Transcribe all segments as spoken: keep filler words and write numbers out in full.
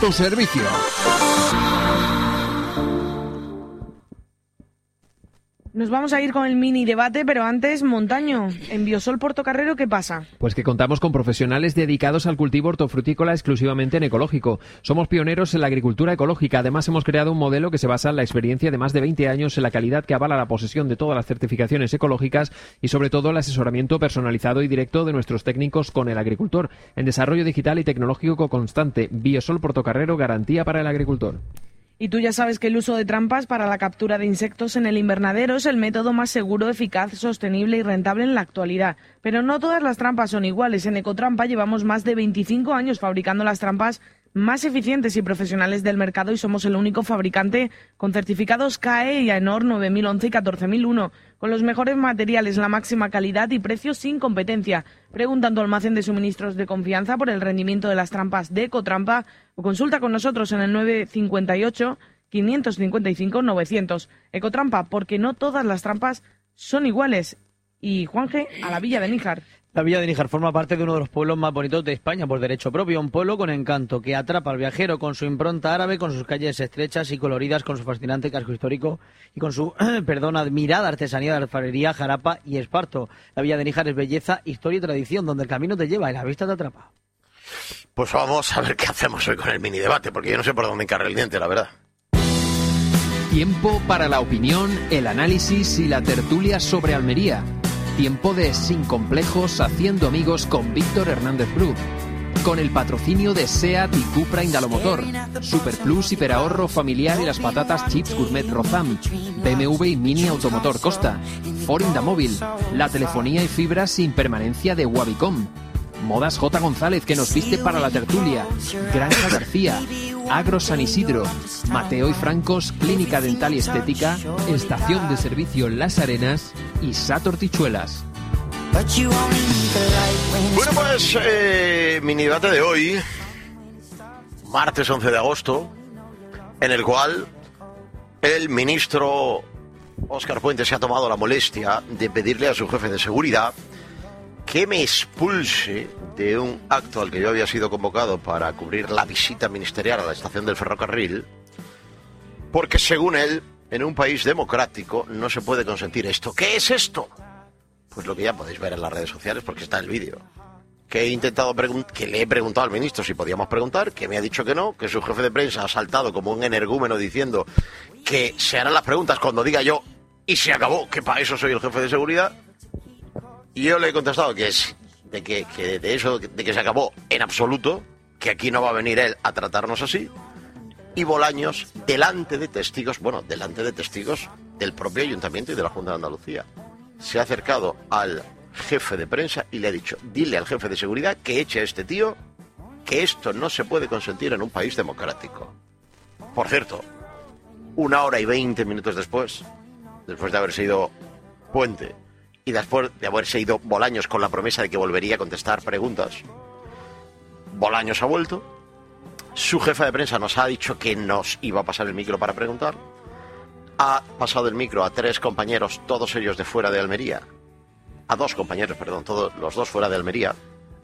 tu servicio. Nos vamos a ir con el mini debate, pero antes, Montaño, en Biosol Portocarrero, ¿qué pasa? Pues que contamos con profesionales dedicados al cultivo hortofrutícola exclusivamente en ecológico. Somos pioneros en la agricultura ecológica. Además, hemos creado un modelo que se basa en la experiencia de más de veinte años, en la calidad que avala la posesión de todas las certificaciones ecológicas y, sobre todo, el asesoramiento personalizado y directo de nuestros técnicos con el agricultor. En desarrollo digital y tecnológico constante. Biosol Portocarrero, garantía para el agricultor. Y tú ya sabes que el uso de trampas para la captura de insectos en el invernadero es el método más seguro, eficaz, sostenible y rentable en la actualidad. Pero no todas las trampas son iguales. En Ecotrampa llevamos más de veinticinco años fabricando las trampas más eficientes y profesionales del mercado y somos el único fabricante con certificados C A E y AENOR nueve mil once y catorce mil uno, con los mejores materiales, la máxima calidad y precios sin competencia. Pregunta en tu almacén de suministros de confianza por el rendimiento de las trampas de Ecotrampa o consulta con nosotros en el nueve cinco ocho, cinco cinco cinco, novecientos. Ecotrampa, porque no todas las trampas son iguales. Y Juanje, a la Villa de Níjar. La Villa de Níjar forma parte de uno de los pueblos más bonitos de España por derecho propio, un pueblo con encanto que atrapa al viajero con su impronta árabe, con sus calles estrechas y coloridas, con su fascinante casco histórico y con su, perdón, admirada artesanía de alfarería, jarapa y esparto. La Villa de Níjar es belleza, historia y tradición, donde el camino te lleva y la vista te atrapa. Pues vamos a ver qué hacemos hoy con el mini debate, porque yo no sé por dónde encargar el diente, la verdad. Tiempo para la opinión, el análisis y la tertulia sobre Almería. Tiempo de Sin Complejos, haciendo amigos con Víctor Hernández Bru. Con el patrocinio de SEAT y Cupra Indalomotor, Super Plus, hiperahorro familiar y las patatas chips gourmet Rozam, B M W y Mini Automotor Costa, Ford Indamóvil, la telefonía y fibra sin permanencia de Wabicom, Modas J. González, que nos viste para la tertulia, Granja García, Agro San Isidro, Mateo y Francos, Clínica Dental y Estética, Estación de Servicio Las Arenas y Sato Hortichuelas. Bueno, pues, eh, mini debate de hoy, martes once de agosto, en el cual el ministro Óscar Puente se ha tomado la molestia de pedirle a su jefe de seguridad que me expulse de un acto al que yo había sido convocado para cubrir la visita ministerial a la estación del ferrocarril, porque según él, en un país democrático no se puede consentir esto. ¿Qué es esto? Pues lo que ya podéis ver en las redes sociales, porque está el vídeo. Que he intentado pregun- que le he preguntado al ministro si podíamos preguntar, que me ha dicho que no, que su jefe de prensa ha saltado como un energúmeno diciendo que se harán las preguntas cuando diga yo y se acabó, que para eso soy el jefe de seguridad. Y yo le he contestado que es de que, que de eso, de que se acabó en absoluto, que aquí no va a venir él a tratarnos así. Y Bolaños, delante de testigos, bueno, delante de testigos del propio ayuntamiento y de la Junta de Andalucía, se ha acercado al jefe de prensa y le ha dicho: dile al jefe de seguridad que eche a este tío, que esto no se puede consentir en un país democrático. Por cierto, una hora y veinte minutos después, después de haberse ido Puente y después de haberse ido Bolaños con la promesa de que volvería a contestar preguntas, Bolaños ha vuelto. Su jefa de prensa nos ha dicho que nos iba a pasar el micro para preguntar. Ha pasado el micro a tres compañeros, todos ellos de fuera de Almería. A dos compañeros, perdón, todos los dos fuera de Almería.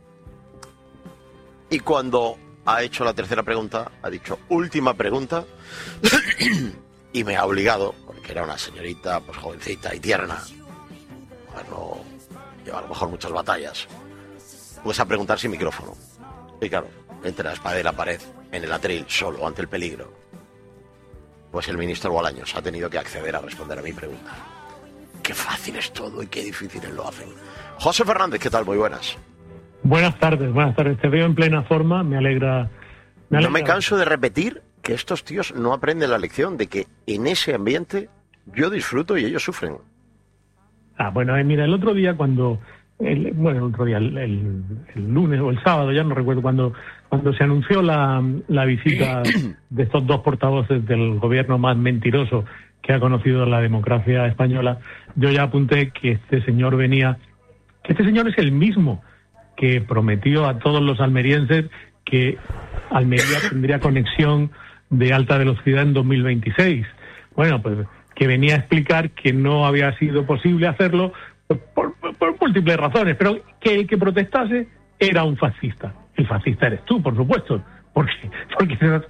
Y cuando ha hecho la tercera pregunta, ha dicho última pregunta y me ha obligado, porque era una señorita pues jovencita y tierna, bueno, lleva a lo mejor muchas batallas, pues a preguntar sin micrófono. Y claro, entre la espada y la pared, en el atril, solo, ante el peligro, pues el ministro Bolaños ha tenido que acceder a responder a mi pregunta. Qué fácil es todo y qué difíciles lo hacen. José Fernández, ¿qué tal? Muy buenas. Buenas tardes, buenas tardes. Te veo en plena forma, me alegra. Me alegra. No me canso de repetir que estos tíos no aprenden la lección de que en ese ambiente yo disfruto y ellos sufren. Ah, bueno, eh, mira, el otro día cuando... El, bueno, el otro día, el, el, el lunes o el sábado, ya no recuerdo, cuando cuando se anunció la, la visita de estos dos portavoces del gobierno más mentiroso que ha conocido la democracia española, yo ya apunté que este señor venía, que este señor es el mismo que prometió a todos los almerienses que Almería tendría conexión de alta velocidad en dos mil veintiséis. Bueno, pues que venía a explicar que no había sido posible hacerlo por, por, por múltiples razones, pero que el que protestase era un fascista. El fascista eres tú, por supuesto, porque porque